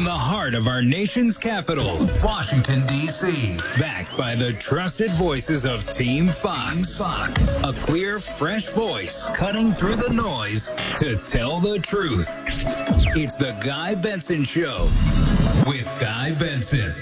From the heart of our nation's capital, Washington, D.C. Backed by the trusted voices of Team Fox. A clear, fresh voice cutting through the noise to tell the truth. It's the Guy Benson Show with Guy Benson.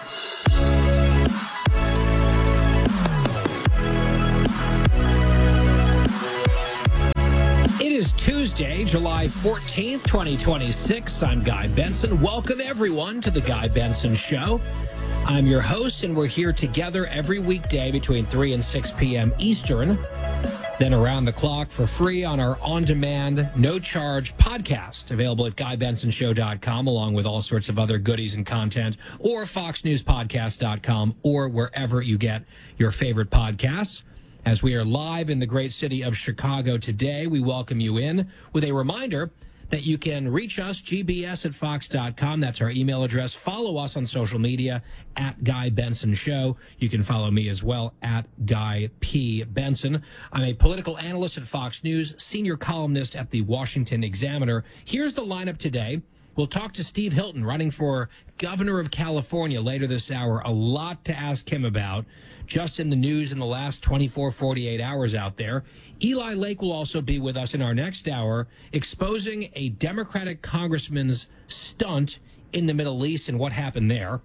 It is Tuesday, July 14th, 2026. I'm Guy Benson. Welcome, everyone, to the Guy Benson Show. I'm your host, and we're here together every weekday between 3 and 6 p.m. Eastern, then around the clock for free on our on-demand, no-charge podcast, available at GuyBensonShow.com, along with all sorts of other goodies and content, or FoxNewsPodcast.com, or wherever you get your favorite podcasts. As we are live in the great city of Chicago today, we welcome you in with a reminder that you can reach us, gbs@fox.com. That's our email address. Follow us on social media at Guy Benson Show. You can follow me as well at Guy P. Benson. I'm a political analyst at Fox News, senior columnist at the Washington Examiner. Here's the lineup today. We'll talk to Steve Hilton, running for governor of California later this hour. A lot to ask him about, just in the news in the last 24, 48 hours out there. Eli Lake will also be with us in our next hour, exposing a Democratic congressman's stunt in the Middle East and what happened there.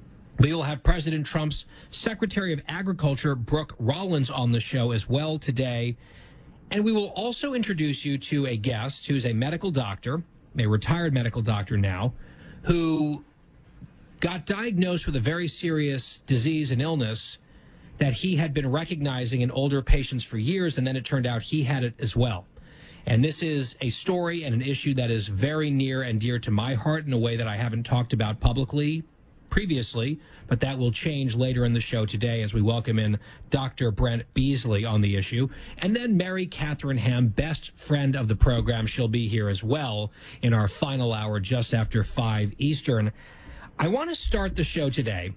We will have President Trump's Secretary of Agriculture, Brooke Rollins, on the show as well today. And we will also introduce you to a guest who's a medical doctor, a retired medical doctor now, who got diagnosed with a very serious disease and illness that he had been recognizing in older patients for years, and then it turned out he had it as well. And this is a story and an issue that is very near and dear to my heart in a way that I haven't talked about publicly previously, but that will change later in the show today as we welcome in Dr. Brent Beasley on the issue. And then Mary Catherine Ham, best friend of the program, she'll be here as well in our final hour just after 5 Eastern. I want to start the show today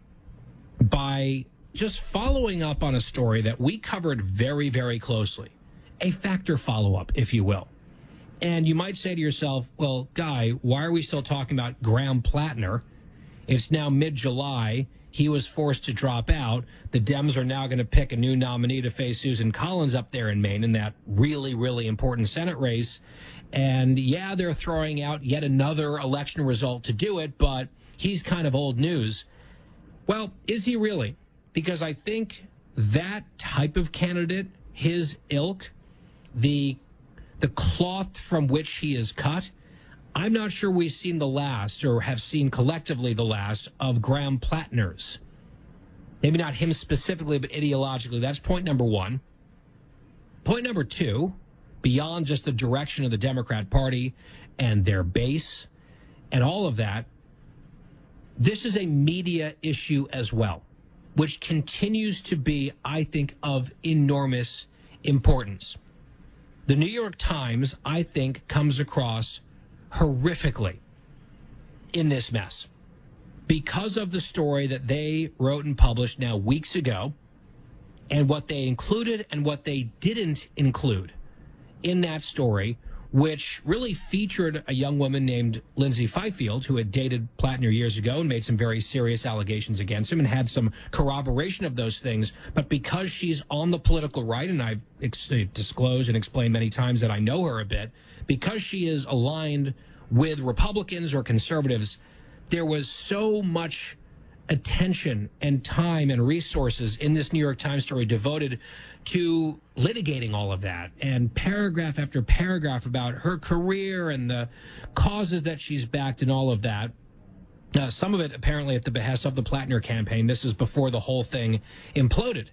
by just following up on a story that we covered very, very closely, a factor follow-up, if you will. And you might say to yourself, well, Guy, why are we still talking about Graham Plattner? It's now mid-July. He was forced to drop out. The Dems are now going to pick a new nominee to face Susan Collins up there in Maine in that really, really important Senate race. And, yeah, they're throwing out yet another election result to do it, but he's kind of old news. Well, is he really? Because I think that type of candidate, his ilk, the cloth from which he is cut, I'm not sure we've seen the last, or have seen collectively the last, of Graham Plattners. Maybe not him specifically, but ideologically. That's point number one. Point number two, beyond just the direction of the Democrat Party and their base and all of that, this is a media issue as well, which continues to be, I think, of enormous importance. The New York Times, I think, comes across horrifically in this mess because of the story that they wrote and published now weeks ago, and what they included and what they didn't include in that story, which really featured a young woman named Lindsay Fifield, who had dated Plattner years ago and made some very serious allegations against him and had some corroboration of those things. But because she's on the political right, and I've disclosed and explained many times that I know her a bit, because she is aligned with Republicans or conservatives, there was so much attention and time and resources in this New York Times story devoted to litigating all of that, and paragraph after paragraph about her career and the causes that she's backed and all of that. Some of it apparently at the behest of the Plattner campaign. This is before the whole thing imploded.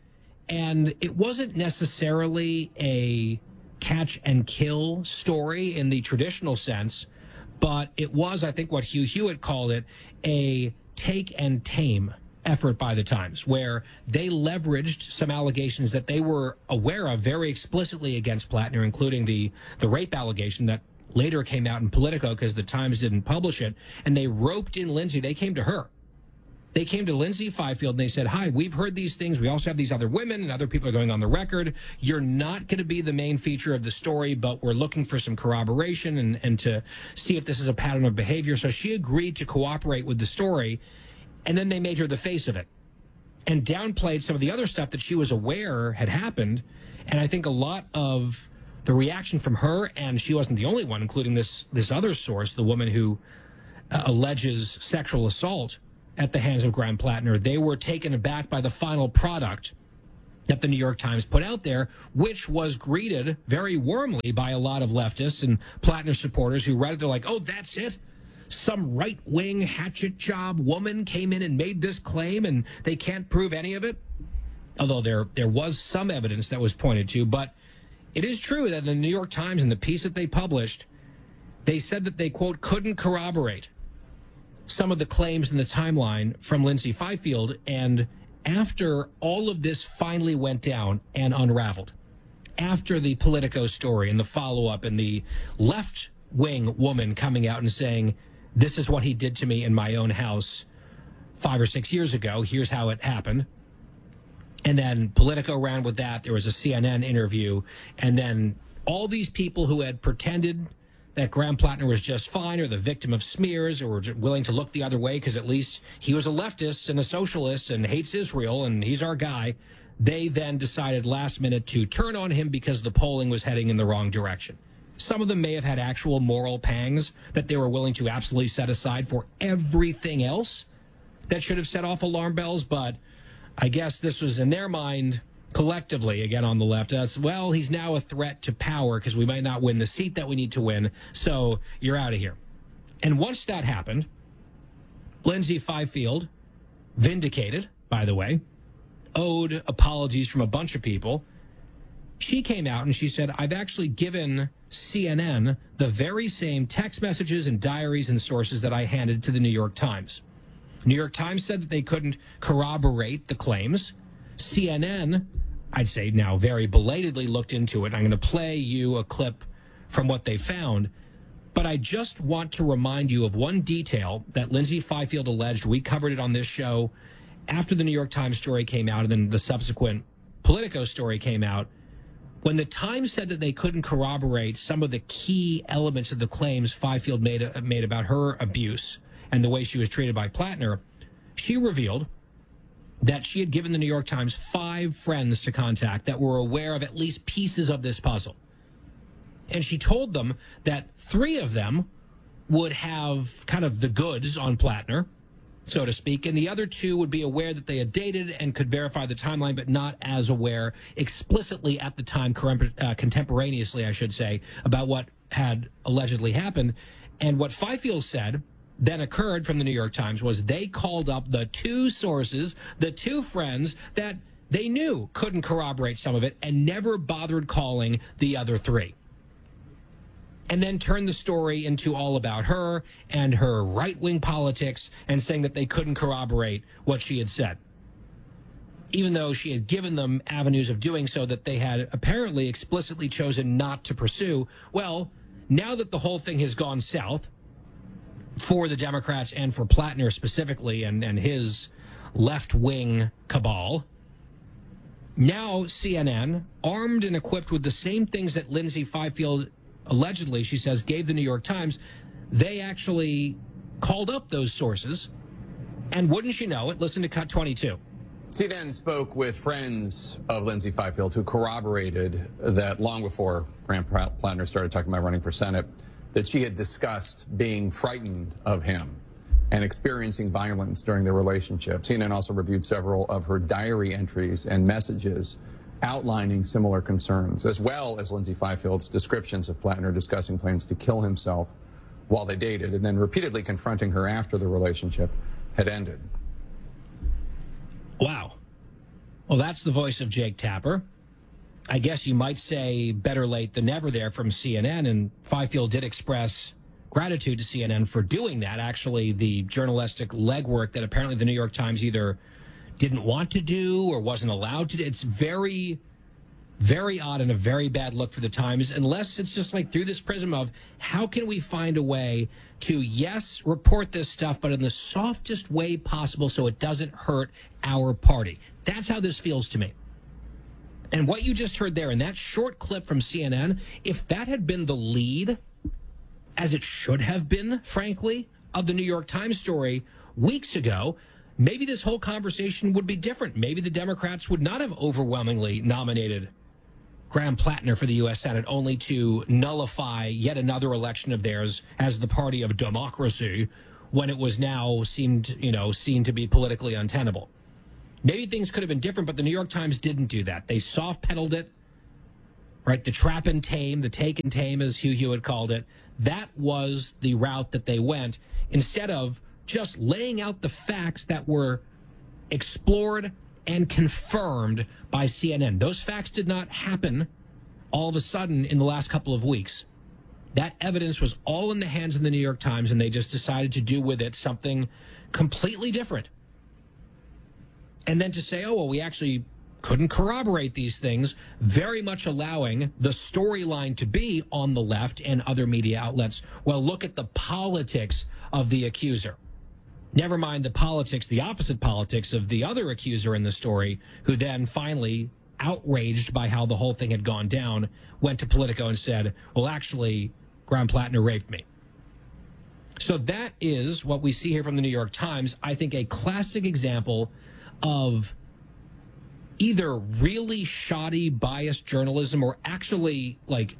And it wasn't necessarily a catch and kill story in the traditional sense, but it was, I think, what Hugh Hewitt called it, a take and tame effort by the Times, where they leveraged some allegations that they were aware of very explicitly against Plattner, including the rape allegation that later came out in Politico because the Times didn't publish it, and they roped in Lindsay. They came to her They came to Lindsay Fifield and they said, hi, we've heard these things. We also have these other women and other people are going on the record. You're not going to be the main feature of the story, but we're looking for some corroboration and to see if this is a pattern of behavior. So she agreed to cooperate with the story, and then they made her the face of it and downplayed some of the other stuff that she was aware had happened. And I think a lot of the reaction from her, and she wasn't the only one, including this other source, the woman who alleges sexual assault at the hands of Graham Plattner, they were taken aback by the final product that the New York Times put out there, which was greeted very warmly by a lot of leftists and Plattner supporters who read it. They're like, oh, that's it? Some right-wing hatchet job woman came in and made this claim and they can't prove any of it? Although there was some evidence that was pointed to, but it is true that the New York Times, in the piece that they published, they said that they, quote, couldn't corroborate some of the claims in the timeline from Lindsay Fifield. And after all of this finally went down and unraveled, after the Politico story and the follow-up and the left-wing woman coming out and saying, this is what he did to me in my own house 5 or 6 years ago, here's how it happened. And then Politico ran with that. There was a CNN interview. And then all these people who had pretended that Graham Plattner was just fine or the victim of smears or were willing to look the other way because at least he was a leftist and a socialist and hates Israel and he's our guy, they then decided last minute to turn on him because the polling was heading in the wrong direction. Some of them may have had actual moral pangs that they were willing to absolutely set aside for everything else that should have set off alarm bells, but I guess this was in their mind collectively, again on the left, as well, he's now a threat to power because we might not win the seat that we need to win, so you're out of here. And once that happened, Lindsay Fifield, vindicated, by the way, owed apologies from a bunch of people. She came out and she said, I've actually given CNN the very same text messages and diaries and sources that I handed to the New York Times. New York Times said that they couldn't corroborate the claims. CNN, I'd say now very belatedly, looked into it. I'm going to play you a clip from what they found. But I just want to remind you of one detail that Lindsay Fifield alleged. We covered it on this show after the New York Times story came out and then the subsequent Politico story came out. When the Times said that they couldn't corroborate some of the key elements of the claims Fifield made about her abuse and the way she was treated by Plattner, she revealed that she had given the New York Times 5 friends to contact that were aware of at least pieces of this puzzle. And she told them that 3 of them would have kind of the goods on Plattner, so to speak, and the other 2 would be aware that they had dated and could verify the timeline, but not as aware explicitly at the time, contemporaneously, I should say, about what had allegedly happened. And what Fifield said then occurred from the New York Times was they called up the 2 sources, the 2 friends that they knew couldn't corroborate some of it and never bothered calling the other 3. And then turned the story into all about her and her right-wing politics and saying that they couldn't corroborate what she had said, even though she had given them avenues of doing so that they had apparently explicitly chosen not to pursue. Well, now that the whole thing has gone south, for the Democrats and for Plattner specifically and his left-wing cabal, now CNN, armed and equipped with the same things that Lindsay Fifield allegedly, she says, gave the New York Times, they actually called up those sources. And wouldn't you know it, listen to Cut 22. CNN spoke with friends of Lindsay Fifield who corroborated that long before Graham Plattner started talking about running for Senate, that she had discussed being frightened of him and experiencing violence during their relationship. CNN also reviewed several of her diary entries and messages outlining similar concerns, as well as Lindsay Fifield's descriptions of Plattner discussing plans to kill himself while they dated, and then repeatedly confronting her after the relationship had ended. Wow. Well, that's the voice of Jake Tapper. I guess you might say better late than never there from CNN, and Fifield did express gratitude to CNN for doing that. Actually, the journalistic legwork that apparently the New York Times either didn't want to do or wasn't allowed to do. It's very, very odd and a very bad look for the Times, unless it's just like through this prism of how can we find a way to, yes, report this stuff, but in the softest way possible so it doesn't hurt our party. That's how this feels to me. And what you just heard there in that short clip from CNN, if that had been the lead, as it should have been, frankly, of the New York Times story weeks ago, maybe this whole conversation would be different. Maybe the Democrats would not have overwhelmingly nominated Graham Plattner for the U.S. Senate, only to nullify yet another election of theirs as the party of democracy when it was now seen to be politically untenable. Maybe things could have been different, but the New York Times didn't do that. They soft-pedaled it, right? The trap and tame, the take and tame, as Hugh Hewitt called it. That was the route that they went, instead of just laying out the facts that were explored and confirmed by CNN. Those facts did not happen all of a sudden in the last couple of weeks. That evidence was all in the hands of the New York Times, and they just decided to do with it something completely different. And then to say, oh, well, we actually couldn't corroborate these things, very much allowing the storyline to be on the left and other media outlets. Well, look at the politics of the accuser. Never mind the politics, the opposite politics of the other accuser in the story, who then finally, outraged by how the whole thing had gone down, went to Politico and said, well, actually, Graham Plattner raped me. So that is what we see here from the New York Times. I think a classic example of either really shoddy, biased journalism or actually like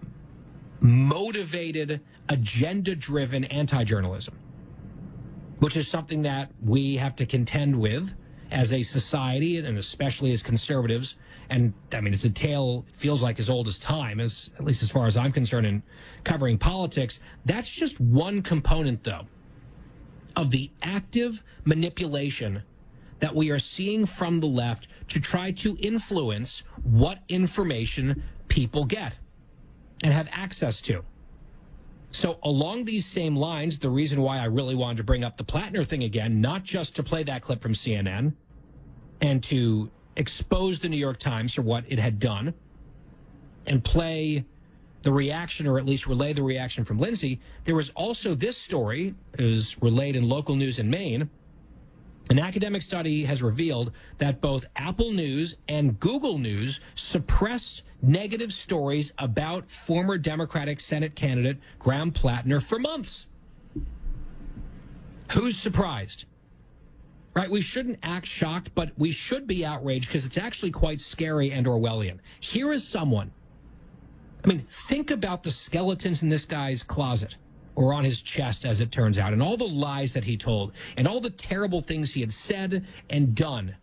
motivated, agenda-driven anti-journalism, which is something that we have to contend with as a society and especially as conservatives. And I mean, it's a tale, feels like as old as time, as at least as far as I'm concerned in covering politics. That's just one component, though, of the active manipulation that we are seeing from the left to try to influence what information people get and have access to. So along these same lines, the reason why I really wanted to bring up the Plattner thing again, not just to play that clip from CNN and to expose the New York Times for what it had done and play the reaction, or at least relay the reaction from Lindsay, there was also this story, it was relayed in local news in Maine. An academic study has revealed that both Apple News and Google News suppressed negative stories about former Democratic Senate candidate Graham Plattner for months. Who's surprised? Right? We shouldn't act shocked, but we should be outraged because it's actually quite scary and Orwellian. Here is someone. I mean, think about the skeletons in this guy's closet, or on his chest, as it turns out, and all the lies that he told, and all the terrible things he had said and done.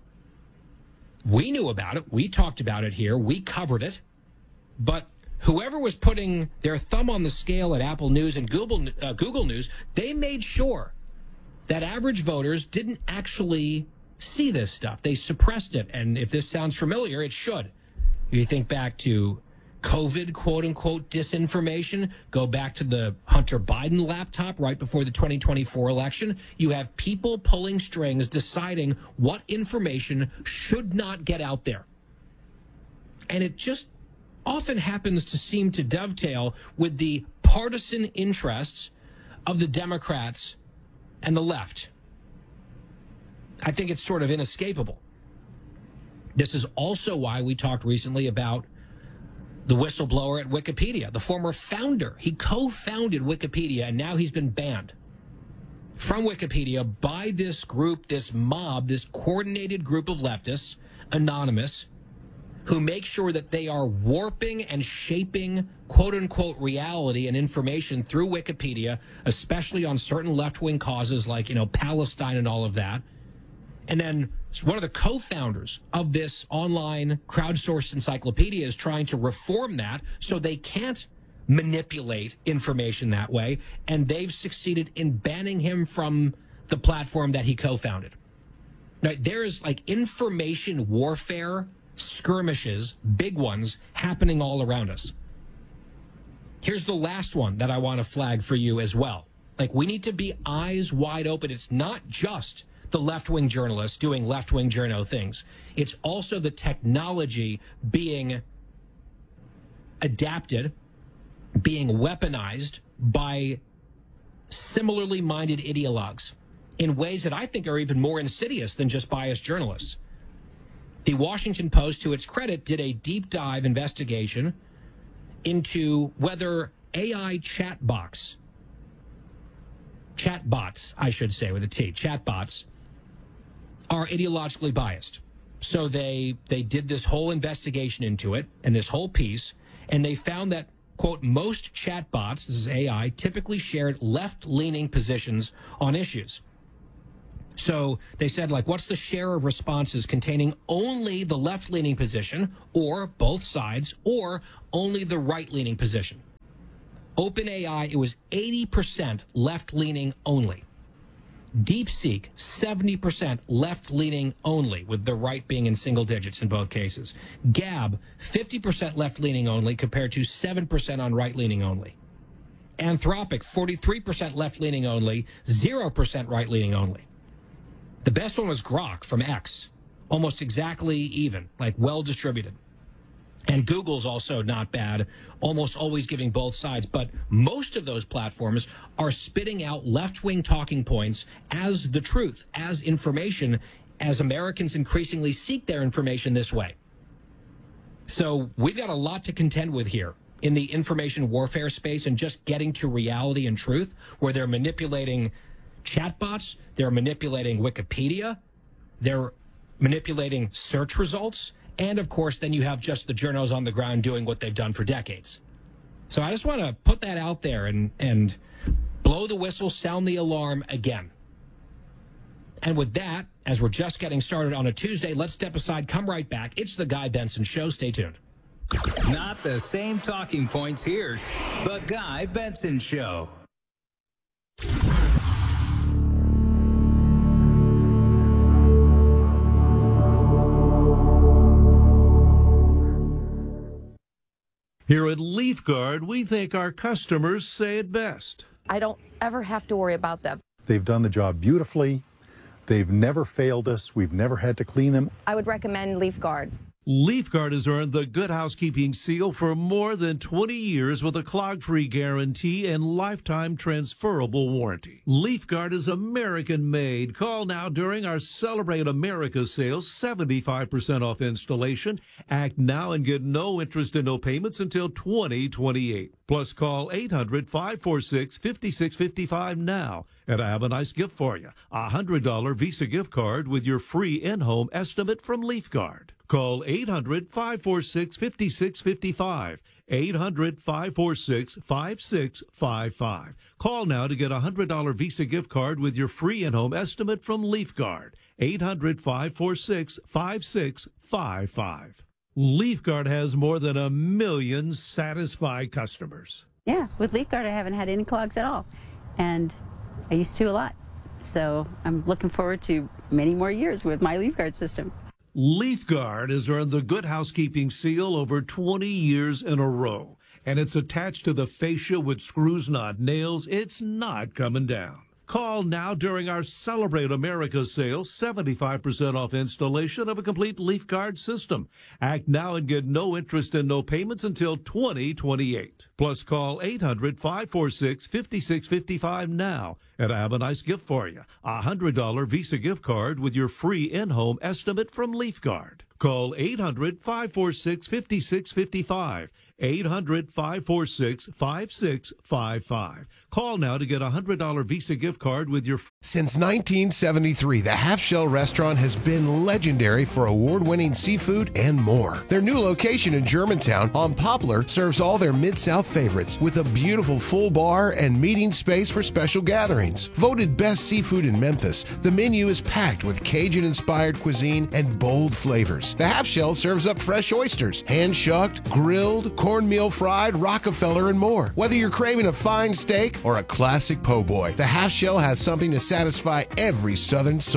We knew about it. We talked about it here. We covered it. But whoever was putting their thumb on the scale at Apple News and Google News, they made sure that average voters didn't actually see this stuff. They suppressed it. And if this sounds familiar, it should. If you think back to COVID, quote-unquote, disinformation, go back to the Hunter Biden laptop right before the 2024 election. You have people pulling strings, deciding what information should not get out there. And it just often happens to seem to dovetail with the partisan interests of the Democrats and the left. I think it's sort of inescapable. This is also why we talked recently about the whistleblower at Wikipedia, the former founder. He co-founded Wikipedia, and now he's been banned from Wikipedia by this group, this mob, this coordinated group of leftists, anonymous, who make sure that they are warping and shaping, quote-unquote, reality and information through Wikipedia, especially on certain left-wing causes like, Palestine and all of that. And then one of the co-founders of this online crowdsourced encyclopedia is trying to reform that so they can't manipulate information that way. And they've succeeded in banning him from the platform that he co-founded. Now, there is like information warfare skirmishes, big ones, happening all around us. Here's the last one that I want to flag for you as well. Like, we need to be eyes wide open. It's not just the left-wing journalists doing left-wing journo things. It's also the technology being adapted, being weaponized by similarly minded ideologues in ways that I think are even more insidious than just biased journalists. The Washington Post, to its credit, did a deep dive investigation into whether AI chatbots, I should say with a T, chatbots, are ideologically biased. So they did this whole investigation into it and this whole piece, and they found that, quote, most chatbots, this is AI, typically shared left-leaning positions on issues. So they said, like, what's the share of responses containing only the left-leaning position, or both sides, or only the right-leaning position? OpenAI, it was 80% left-leaning only. DeepSeek, 70% left-leaning only, with the right being in single digits in both cases. Gab, 50% left-leaning only compared to 7% on right-leaning only. Anthropic, 43% left-leaning only, 0% right-leaning only. The best one was Grok from X, almost exactly even, like well-distributed. And Google's also not bad, almost always giving both sides. But most of those platforms are spitting out left-wing talking points as the truth, as information, as Americans increasingly seek their information this way. So we've got a lot to contend with here in the information warfare space and just getting to reality and truth, where they're manipulating chatbots, they're manipulating Wikipedia, they're manipulating search results. And, of course, then you have just the journos on the ground doing what they've done for decades. So I just want to put that out there and blow the whistle, sound the alarm again. And with that, as we're just getting started on a Tuesday, let's step aside, come right back. It's the Guy Benson Show. Stay tuned. Not the same talking points here. The Guy Benson Show. Here at LeafGuard, we think our customers say it best. I don't ever have to worry about them. They've done the job beautifully. They've never failed us. We've never had to clean them. I would recommend LeafGuard. LeafGuard has earned the Good Housekeeping seal for more than 20 years with a clog-free guarantee and lifetime transferable warranty. LeafGuard is American-made. Call now during our Celebrate America sale, 75% off installation. Act now and get no interest and no payments until 2028. Plus, call 800-546-5655 now. And I have a nice gift for you, a $100 Visa gift card with your free in-home estimate from LeafGuard. Call 800-546-5655, 800-546-5655. Call now to get a $100 Visa gift card with your free in-home estimate from LeafGuard, 800-546-5655. LeafGuard has more than 1 million satisfied customers. Yeah, with LeafGuard I haven't had any clogs at all, and I used to a lot. So I'm looking forward to many more years with my LeafGuard system. LeafGuard has earned the Good Housekeeping seal over 20 years in a row, and it's attached to the fascia with screws, not nails. It's not coming down. Call now during our Celebrate America sale, 75% off installation of a complete LeafGuard system. Act now and get no interest and no payments until 2028. Plus, call 800-546-5655 now. And I have a nice gift for you, a $100 Visa gift card with your free in-home estimate from LeafGuard. Call 800-546-5655. 800-546-5655. Call now to get a $100 Visa gift card with your... Since 1973, the Half Shell Restaurant has been legendary for award-winning seafood and more. Their new location in Germantown on Poplar serves all their Mid-South favorites with a beautiful full bar and meeting space for special gatherings. Voted best seafood in Memphis, the menu is packed with Cajun-inspired cuisine and bold flavors. The Half Shell serves up fresh oysters, hand-shucked, grilled, cornmeal fried, Rockefeller, and more. Whether you're craving a fine steak or a classic po' boy, the Half Shell has something to satisfy every Southern soul.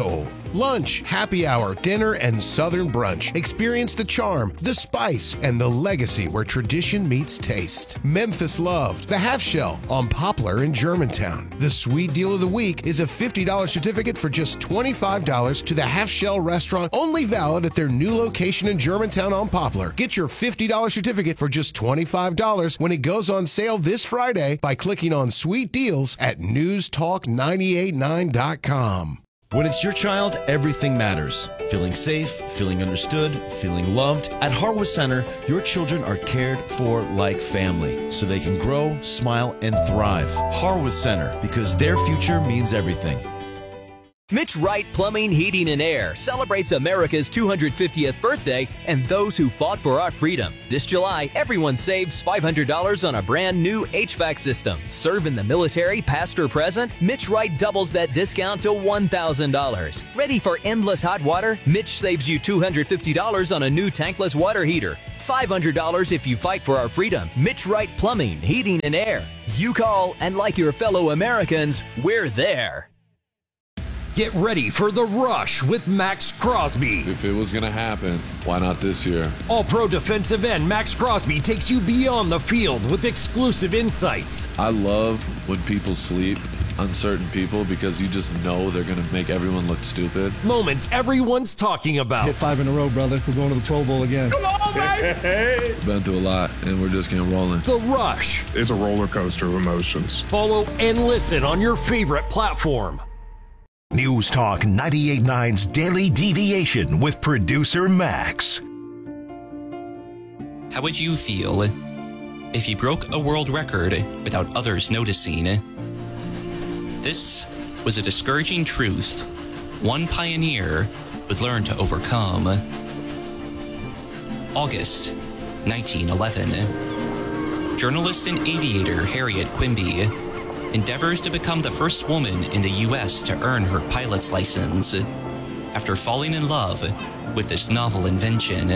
Lunch, happy hour, dinner, and Southern brunch. Experience the charm, the spice, and the legacy where tradition meets taste. Memphis Loved, the Half Shell on Poplar in Germantown. The sweet deal of the week is a $50 certificate for just $25 to the Half Shell restaurant, only valid at their new location in Germantown on Poplar. Get your $50 certificate for just $25 when it goes on sale this Friday by clicking on Sweet Deals at newstalk989.com. When it's your child, everything matters. Feeling safe, feeling understood, feeling loved. At Harwood Center, your children are cared for like family, so they can grow, smile, and thrive. Harwood Center, because their future means everything. Mitch Wright Plumbing, Heating, and Air celebrates America's 250th birthday and those who fought for our freedom. This July, everyone saves $500 on a brand new HVAC system. Serve in the military, past or present? Mitch Wright doubles that discount to $1,000. Ready for endless hot water? Mitch saves you $250 on a new tankless water heater. $500 if you fight for our freedom. Mitch Wright Plumbing, Heating, and Air. You call, and like your fellow Americans, we're there. Get ready for The Rush with Max Crosby. If it was going to happen, why not this year? All-pro defensive end Max Crosby takes you beyond the field with exclusive insights. I love when people sleep, uncertain people, because you just know they're going to make everyone look stupid. Moments everyone's talking about. Hit 5 in a row, brother. We're going to the Pro Bowl again. Come on, baby! Been through a lot, and we're just getting rolling. The Rush. It's a roller coaster of emotions. Follow and listen on your favorite platform. News Talk 98.9's Daily Deviation with producer Max. How would you feel if you broke a world record without others noticing? This was a discouraging truth one pioneer would learn to overcome. August 1911. Journalist and aviator Harriet Quimby endeavors to become the first woman in the U.S. to earn her pilot's license after falling in love with this novel invention.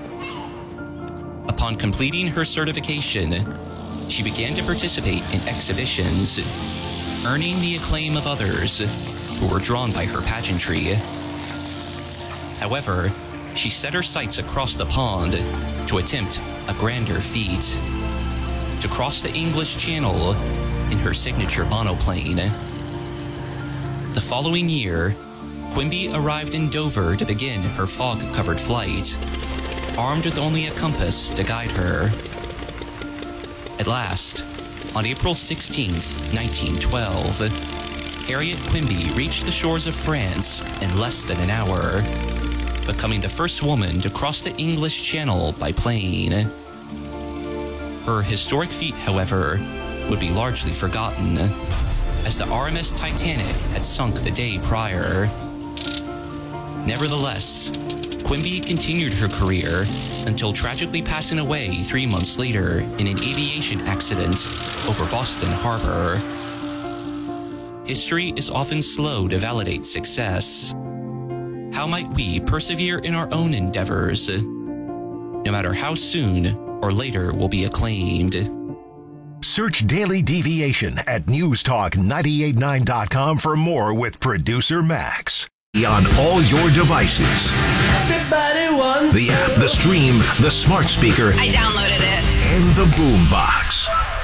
Upon completing her certification, she began to participate in exhibitions, earning the acclaim of others who were drawn by her pageantry. However, she set her sights across the pond to attempt a grander feat: to cross the English Channel in her signature monoplane. The following year, Quimby arrived in Dover to begin her fog-covered flight, armed with only a compass to guide her. At last, on April 16th, 1912, Harriet Quimby reached the shores of France in less than an hour, becoming the first woman to cross the English Channel by plane. Her historic feat, however, would be largely forgotten, as the RMS Titanic had sunk the day prior. Nevertheless, Quimby continued her career until tragically passing away 3 months later in an aviation accident over Boston Harbor. History is often slow to validate success. How might we persevere in our own endeavors, no matter how soon or later we'll be acclaimed? Search Daily Deviation at newstalk989.com for more with producer Max. On all your devices. Everybody wants the app, the stream, the smart speaker. I downloaded it. And the boom box.